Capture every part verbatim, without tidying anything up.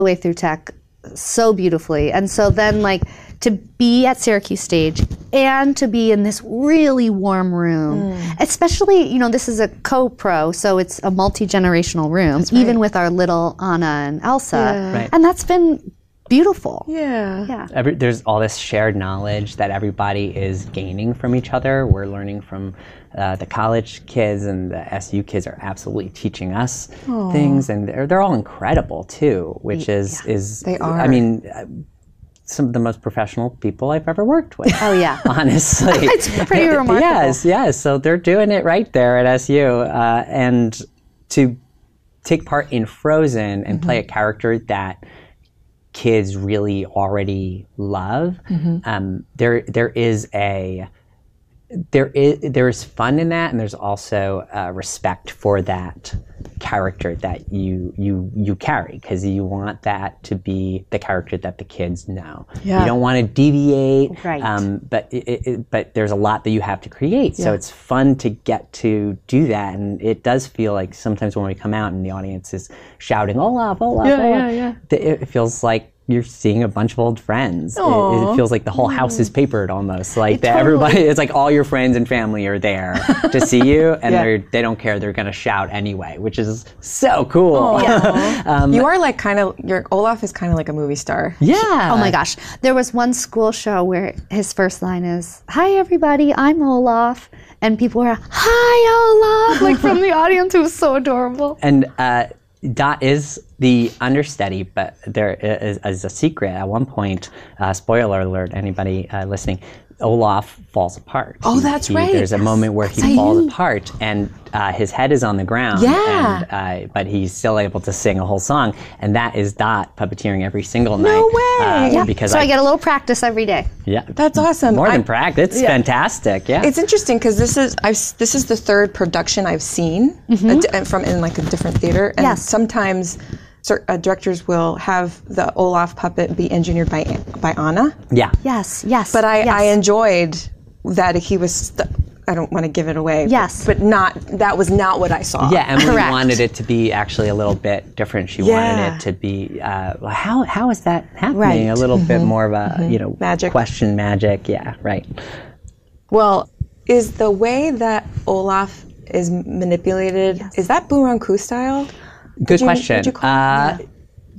the way through tech so beautifully. And so then like to be at Syracuse Stage and to be in this really warm room, mm. especially, you know, this is a co-pro, so it's a multi-generational room, right. even with our little Anna and Elsa. Yeah. Right. And that's been beautiful. Yeah. yeah. Every, there's all this shared knowledge that everybody is gaining from each other. We're learning from uh, the college kids, and the S U kids are absolutely teaching us Aww. things, and they're, they're all incredible too, which is, yeah, is they are. I mean, uh, some of the most professional people I've ever worked with. Oh yeah. Honestly. It's pretty remarkable. Yes, yes. So they're doing it right there at S U. Uh, and to take part in Frozen and mm-hmm. play a character that kids really already love, mm-hmm. um, there there is a there is there is fun in that, and there's also uh, respect for that character that you you you carry, because you want that to be the character that the kids know. Yeah. You don't want to deviate, right. um, but it, it, but there's a lot that you have to create. Yeah. So it's fun to get to do that, and it does feel like sometimes when we come out and the audience is shouting Olaf, Olaf, yeah, Olaf, yeah, yeah. it feels like you're seeing a bunch of old friends. It, it feels like the whole house is papered almost. Like it that totally. everybody, it's like all your friends and family are there to see you, and yeah. they're they don't care. They're gonna shout anyway, which is so cool. Yeah. um, you are like kind of your Olaf is kind of like a movie star. Yeah. Oh my gosh, there was one school show where his first line is, "Hi everybody, I'm Olaf," and people were, "Hi Olaf," like from the audience. It was so adorable. And uh, Dot is the understudy, but there is, is a secret. At one point, uh, spoiler alert, anybody uh, listening, Olaf falls apart. Oh, He- that's he- right. There's a moment where he That's falls right. apart, and uh, his head is on the ground. Yeah. And, uh, but he's still able to sing a whole song, and that is Dot puppeteering every single No night. way. Uh, Yeah. Because so I, get a little practice every day. Yeah. That's awesome. More than I- practice. It's yeah. fantastic. Yeah. It's interesting because this is I've s- this is the third production I've seen Mm-hmm. a di- from in like a different theater, and Yes. sometimes cer- uh, directors will have the Olaf puppet be engineered by by Anna. yeah. Yes, yes. But I, yes. I enjoyed that he was. St- I don't want to give it away. Yes. But, but not that was not what I saw. Yeah, Emily Correct. wanted it to be actually a little bit different. She Yeah. wanted it to be uh, well, how how is that happening? Right. A little bit more of a you know Magic. question magic. Yeah, right. Well, is the way that Olaf is manipulated is that Boomerang Coup style? Good you- question. would you call- uh, yeah.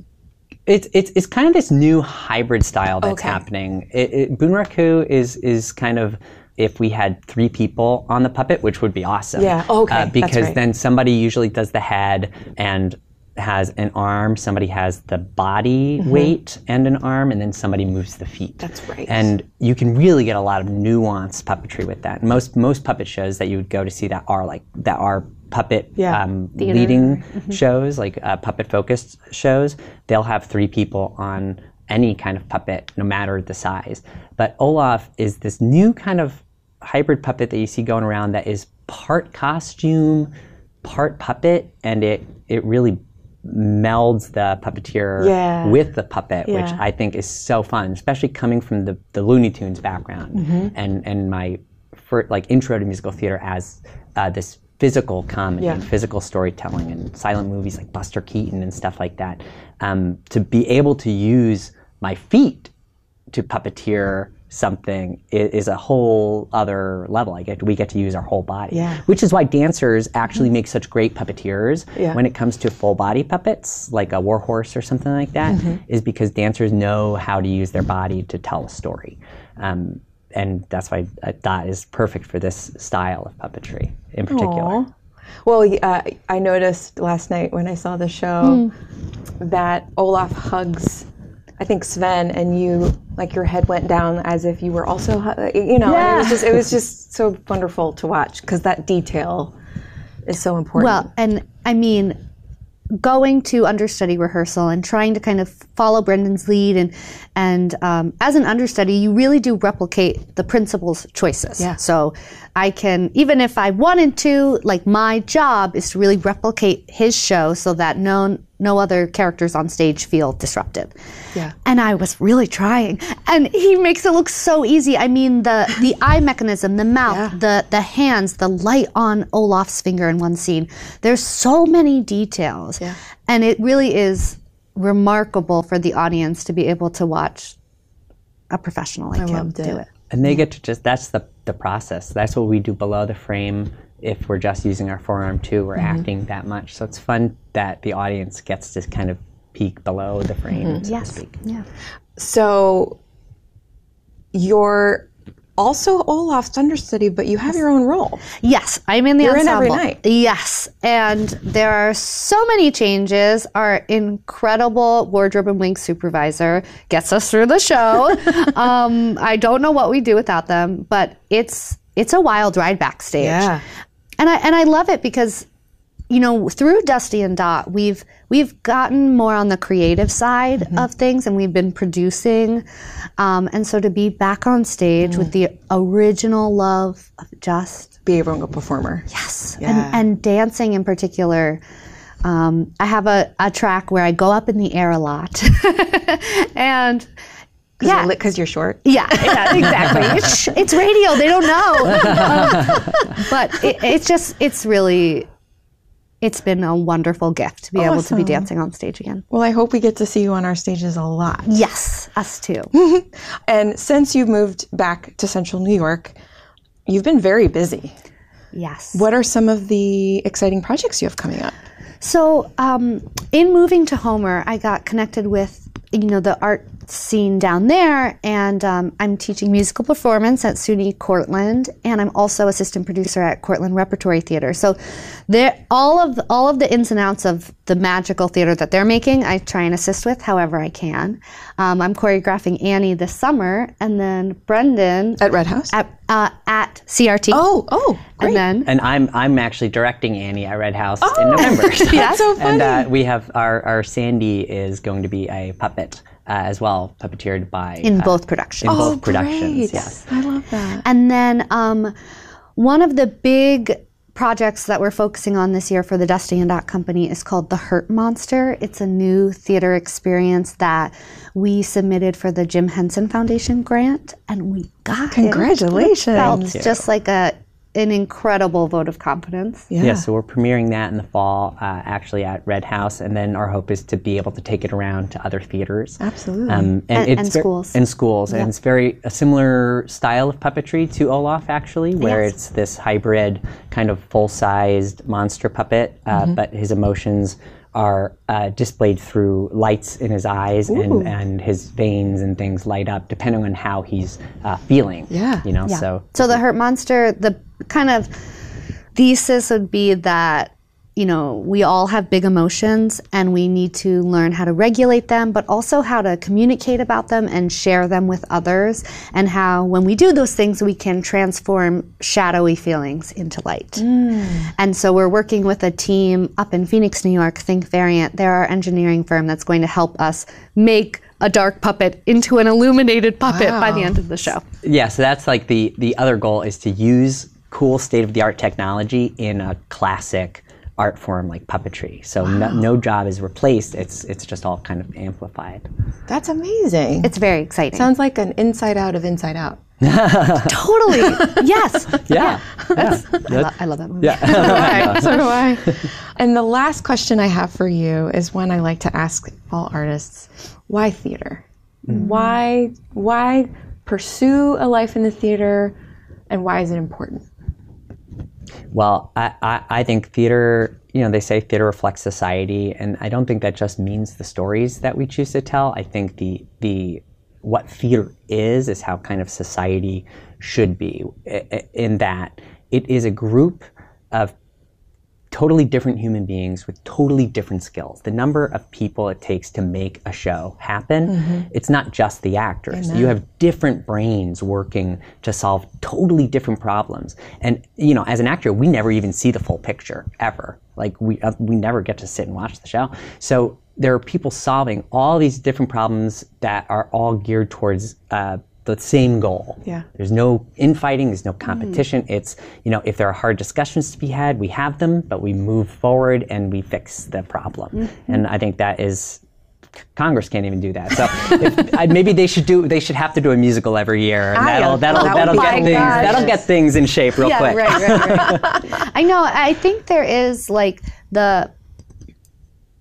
It's it's it's kind of this new hybrid style that's Okay. happening. It, it, Bunraku is is kind of if we had three people on the puppet, which would be awesome. Yeah, okay, that's because right. then somebody usually does the head and has an arm. Somebody has the body weight and an arm, and then somebody moves the feet. Mm-hmm. That's right. And you can really get a lot of nuanced puppetry with that. Most most puppet shows that you would go to see that are like that are puppet Yeah. um, leading shows, like uh, puppet focused shows, they'll have three people on any kind of puppet, no matter the size. But Olaf is this new kind of hybrid puppet that you see going around that is part costume, part puppet, and it it really melds the puppeteer Yeah. with the puppet, which Yeah. I think is so fun, especially coming from the, the Looney Tunes background Mm-hmm. and and my for, like intro to musical theater as uh, this physical comedy Yeah. and physical storytelling and silent movies like Buster Keaton and stuff like that. Um, to be able to use my feet to puppeteer something is, is a whole other level. I get we get to use our whole body, Yeah. which is why dancers actually make such great puppeteers Yeah. when it comes to full body puppets, like a war horse or something like that, is because dancers know how to use their body to tell a story. Um, and that's why uh, Dot is perfect for this style of puppetry in particular. Aw. Well, uh, I noticed last night when I saw the show that Olaf hugs, I think Sven, and you, like your head went down as if you were also, hu- you know, and it was just, it was just so wonderful to watch because that detail is so important. Well, and I mean, going to understudy rehearsal and trying to kind of follow Brendan's lead, and and um, as an understudy, you really do replicate the principal's choices. Yeah. So I can, even if I wanted to, like my job is to really replicate his show so that no no other characters on stage feel disrupted. Yeah. And I was really trying, and he makes it look so easy. I mean, the the eye mechanism, the mouth, Yeah. the the hands, the light on Olaf's finger in one scene. There's so many details, Yeah. and it really is remarkable for the audience to be able to watch a professional like I him loved it. do it. And they get to just, that's the, the process. That's what we do below the frame. If we're just using our forearm too, we're mm-hmm. acting that much. So it's fun that the audience gets to kind of peek below the frame, mm-hmm. so yes. to speak. Yeah. So you're also Olaf's understudy, but you have your own role. Yes, I'm in the You're ensemble. in every night. Yes, and there are so many changes. Our incredible wardrobe and wig supervisor gets us through the show. um, I don't know what we do without them, but it's it's a wild ride backstage. Yeah. And I and I love it because, you know, through Dusty and Dot, we've we've gotten more on the creative side mm-hmm. of things, and we've been producing. Um, and so to be back on stage mm. with the original love of just be a Rongo performer. Yes, yeah. and, and dancing in particular. Um, I have a, a track where I go up in the air a lot, and. Cause yeah, because you're, you're short. Yeah, yeah, exactly. it's, it's radio; they don't know. Um, but it, it's just, it's really, it's been a wonderful gift to be awesome. able to be dancing on stage again. Well, I hope we get to see you on our stages a lot. Yes, us too. And since you've moved back to Central New York, you've been very busy. Yes. What are some of the exciting projects you have coming up? So, um, in moving to Homer, I got connected with, you know, the art scene down there, and um, I'm teaching musical performance at SUNY Cortland, and I'm also assistant producer at Cortland Repertory Theater. So, there, all of all of the ins and outs of the magical theater that they're making, I try and assist with however I can. Um, I'm choreographing Annie this summer, and then Brendan at Red House at uh, at C R T. Oh, oh, great. And then and I'm I'm actually directing Annie at Red House oh, in November. That's so funny. And uh, we have our our Sandy is going to be a puppet. Uh, as well, puppeteered by in uh, both productions. In oh, both productions, great. Yes. I love that. And then um, one of the big projects that we're focusing on this year for the Dusty and Dot Company is called The Hurt Monster. It's a new theater experience that we submitted for the Jim Henson Foundation grant, and we got Congratulations. it. Congratulations! Felt just like a an incredible vote of confidence. Yeah. yeah, so we're premiering that in the fall, uh, actually at Red House, and then our hope is to be able to take it around to other theaters. Absolutely. Um, and, and, it's and ver- schools. And schools. Yep. And it's very a similar style of puppetry to Olaf, actually, where yes. it's this hybrid kind of full-sized monster puppet, uh, mm-hmm. but his emotions are uh, displayed through lights in his eyes, and, and his veins and things light up depending on how he's uh, feeling. Yeah. You know, yeah. so. So the Hurt Monster, the kind of thesis would be that, you know, we all have big emotions and we need to learn how to regulate them, but also how to communicate about them and share them with others, and how when we do those things, we can transform shadowy feelings into light. Mm. And so we're working with a team up in Phoenix, New York, Think Variant. They're our engineering firm that's going to help us make a dark puppet into an illuminated puppet wow. by the end of the show. Yeah, so that's like the, the other goal is to use cool state-of-the-art technology in a classic art form like puppetry. So wow. no, no job is replaced. It's it's just all kind of amplified. That's amazing. It's very exciting. Sounds like an Inside Out of Inside Out. Totally. Yes. Yeah. yeah. That's, I, lo- I love that movie. Yeah. So do I. So do I. And the last question I have for you is one I like to ask all artists: why theater? Mm. Why why pursue a life in the theater, and why is it important? Well, I, I, I think theater, you know, they say theater reflects society, and I don't think that just means the stories that we choose to tell. I think the the what theater is is how kind of society should be, in that it is a group of totally different human beings with totally different skills. The number of people it takes to make a show happen, mm-hmm. it's not just the actors. You have different brains working to solve totally different problems. And, you know, as an actor, we never even see the full picture, ever. Like, we uh, we never get to sit and watch the show. So there are people solving all these different problems that are all geared towards uh, the same goal. Yeah. There's no infighting, there's no competition. Mm. It's, you know, if there are hard discussions to be had, we have them, but we move forward and we fix the problem. Mm-hmm. And I think that is, Congress can't even do that. So if, I, maybe they should do, they should have to do a musical every year, and that'll, that'll, that that'll, get things, gosh. that'll get things in shape real yeah, quick. Right, right, right. I know, I think there is like the,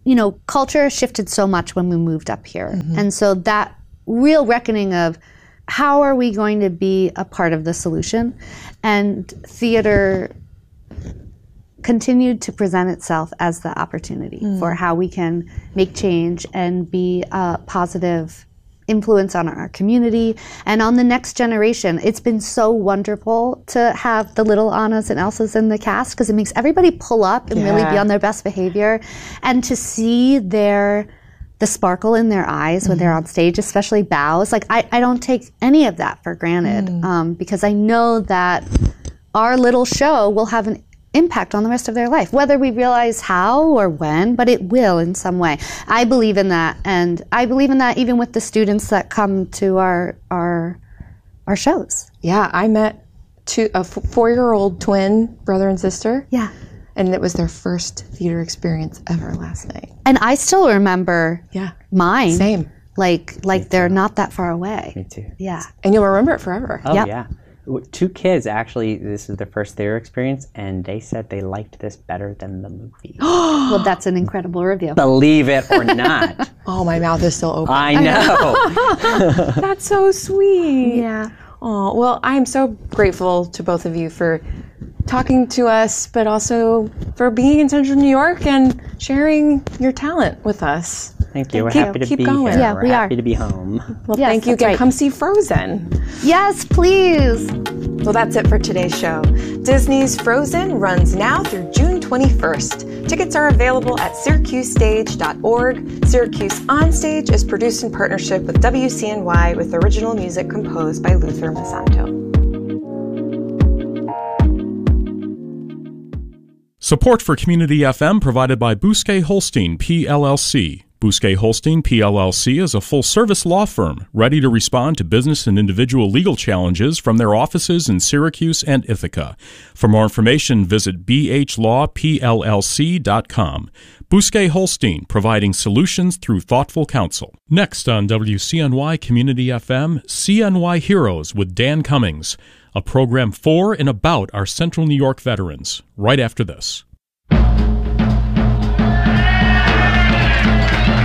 you know, culture shifted so much when we moved up here. Mm-hmm. And so that real reckoning of how are we going to be a part of the solution? And theater continued to present itself as the opportunity mm. for how we can make change and be a positive influence on our community and on the next generation. It's been so wonderful to have the little Annas and Elsas in the cast because it makes everybody pull up and yeah. really be on their best behavior, and to see their the sparkle in their eyes when mm. they're on stage, especially bows. Like I, I don't take any of that for granted mm. um, because I know that our little show will have an impact on the rest of their life, whether we realize how or when, but it will in some way. I believe in that, and I believe in that even with the students that come to our our our shows. Yeah, I met two a f- four-year-old twin brother and sister. Yeah, and it was their first theater experience ever last night. And I still remember. Yeah, mine. Same. Like like they're not that far away. Me too. Yeah, and you'll remember it forever. Oh yep. yeah. Two kids, actually, this is their first theater experience, and they said they liked this better than the movie. Well, that's an incredible review. Believe it or not. Oh, my mouth is still open. I know. That's so sweet. Yeah. Oh, well, I am so grateful to both of you for talking to us, but also for being in Central New York and sharing your talent with us. Thank you. Thank We're you. happy to Keep be going. here. Yeah, We're we happy are. to be home. Well, Yes, thank you that's again. right. Come see Frozen. Yes, please. Well, that's it for today's show. Disney's Frozen runs now through June twenty-first. Tickets are available at syracuse stage dot org. Syracuse On Stage is produced in partnership with W C N Y with original music composed by Luther Masanto. Support for Community F M provided by Bousquet Holstein, P L L C. Bousquet Holstein, P L L C is a full-service law firm ready to respond to business and individual legal challenges from their offices in Syracuse and Ithaca. For more information, visit b h law p l l c dot com. Bousquet Holstein, providing solutions through thoughtful counsel. Next on W C N Y Community F M, C N Y Heroes with Dan Cummings, a program for and about our Central New York veterans, right after this.